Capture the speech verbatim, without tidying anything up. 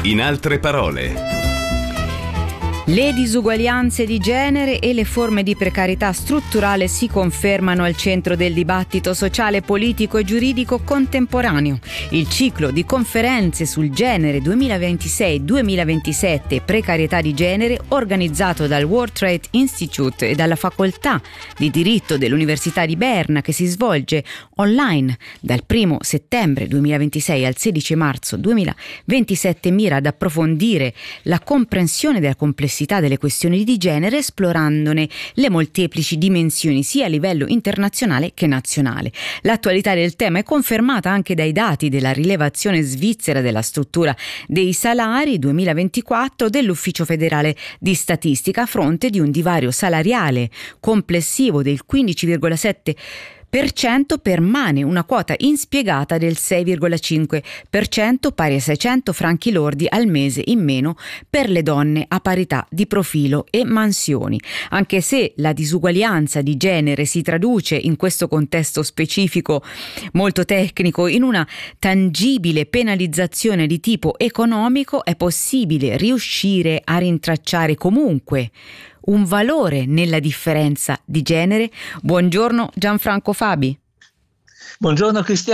In altre parole. Le disuguaglianze di genere e le forme di precarietà strutturale si confermano al centro del dibattito sociale, politico e giuridico contemporaneo. Il ciclo di conferenze sul genere duemilaventisei duemilaventisette Precarietà di genere, organizzato dal World Trade Institute e dalla Facoltà di Diritto dell'Università di Berna, che si svolge online dal primo settembre duemilaventisei al sedici marzo duemilaventisette, mira ad approfondire la comprensione della complessità delle questioni di genere, esplorandone le molteplici dimensioni sia a livello internazionale che nazionale. L'attualità del tema è confermata anche dai dati della rilevazione svizzera della struttura dei salari duemilaventiquattro dell'Ufficio federale di statistica, a fronte di un divario salariale complessivo del quindici virgola sette per cento, permane una quota inspiegata del sei virgola cinque per cento, pari a seicento franchi lordi al mese in meno per le donne a parità di profilo e mansioni. Anche se la disuguaglianza di genere si traduce in questo contesto specifico molto tecnico in una tangibile penalizzazione di tipo economico, è possibile riuscire a rintracciare comunque un valore nella differenza di genere. Buongiorno Gianfranco Fabi. Buongiorno Cristiano.